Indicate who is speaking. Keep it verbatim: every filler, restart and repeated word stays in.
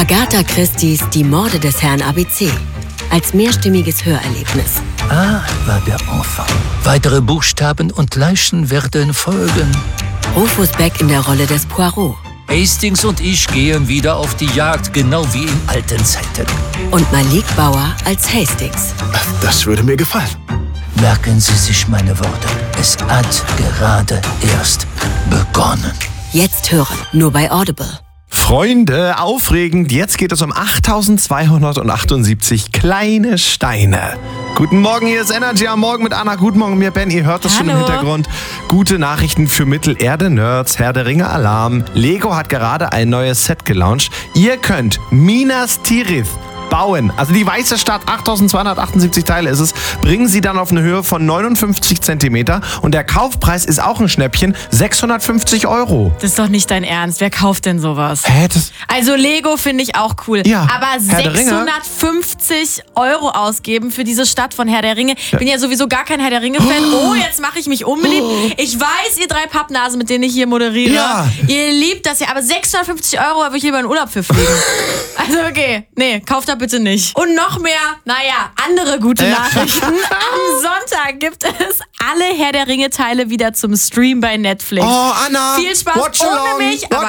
Speaker 1: Agatha Christie's Die Morde des Herrn A B C. Als mehrstimmiges Hörerlebnis.
Speaker 2: A war der Enfant. Weitere Buchstaben und Leichen werden folgen.
Speaker 1: Rufus Beck in der Rolle des Poirot.
Speaker 2: Hastings und ich gehen wieder auf die Jagd, genau wie in alten Zeiten.
Speaker 1: Und Malik Bauer als Hastings.
Speaker 3: Das würde mir gefallen.
Speaker 2: Merken Sie sich meine Worte. Es hat gerade erst begonnen.
Speaker 1: Jetzt hören, nur bei Audible.
Speaker 3: Freunde, aufregend. Jetzt geht es um achttausendzweihundertachtundsiebzig kleine Steine. Guten Morgen, hier ist Energy am Morgen mit Anna. Guten Morgen, mir Ben. Ihr hört das schon im Hintergrund. Gute Nachrichten für Mittelerde-Nerds. Herr der Ringe Alarm. Lego hat gerade ein neues Set gelauncht. Ihr könnt Minas Tirith bauen. Also die weiße Stadt, achttausendzweihundertachtundsiebzig Teile ist es, bringen sie dann auf eine Höhe von neunundfünfzig Zentimeter und der Kaufpreis ist auch ein Schnäppchen, sechshundertfünfzig Euro.
Speaker 4: Das ist doch nicht dein Ernst. Wer kauft denn sowas?
Speaker 3: Hä? Das
Speaker 4: Also Lego finde ich auch cool.
Speaker 3: Ja,
Speaker 4: aber
Speaker 3: Herr der Ringe?
Speaker 4: sechshundertfünfzig Euro ausgeben für diese Stadt von Herr der Ringe. Ich bin ja sowieso gar kein Herr der Ringe-Fan. Oh, jetzt mache ich mich unbeliebt. Ich weiß, ihr drei Pappnasen, mit denen ich hier moderiere,
Speaker 3: Ja.
Speaker 4: ihr liebt das ja, aber sechshundertfünfzig Euro würde ich lieber in Urlaub für fliegen. Also okay, nee, kauft da bitte nicht. Und noch mehr, naja, andere gute Nachrichten. Am Sonntag gibt es alle Herr der Ringe-Teile wieder zum Stream bei Netflix.
Speaker 3: Oh, Anna,
Speaker 4: Viel Spaß
Speaker 3: watch
Speaker 4: ohne
Speaker 3: along,
Speaker 4: mich, aber